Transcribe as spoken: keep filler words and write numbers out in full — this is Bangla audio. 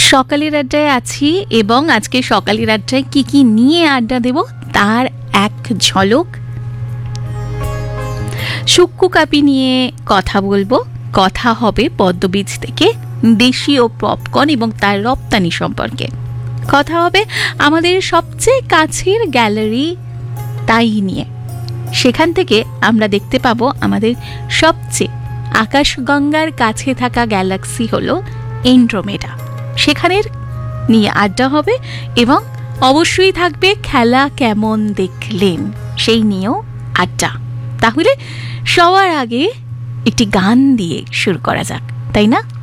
সকালের আড্ডায় আছি এবং আজকে সকালের আড্ডায় কি কি নিয়ে আড্ডা দেব তার এক ঝলক। শুক্কু কাপি নিয়ে কথা বলবো, কথা হবে পদ্মবীজ থেকে দেশীয় পপকর্ন এবং তার রপ্তানি সম্পর্কে। কথা হবে আমাদের সবচেয়ে কাছের গ্যালারি তাই নিয়ে, সেখান থেকে আমরা দেখতে পাবো আমাদের সবচেয়ে আকাশগঙ্গার কাছে থাকা গ্যালাক্সি হলো এন্ড্রোমেডা, সেখানের নিয়ে আড্ডা হবে এবং অবশ্যই থাকবে খেলা কেমন দেখলেন সেই নিয়েও আড্ডা। তাহলে সবার আগে একটি গান দিয়ে শুরু করা যাক, তাই না?